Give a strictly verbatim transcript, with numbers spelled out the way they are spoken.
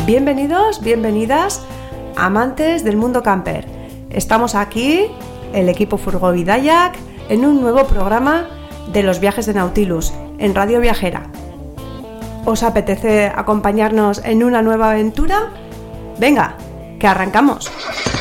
Bienvenidos, bienvenidas, amantes del mundo camper. Estamos aquí, el equipo Furgo Bidayak, en un nuevo programa de los viajes de Nautilus, en Radio Viajera. ¿Os apetece acompañarnos en una nueva aventura? Venga, que arrancamos.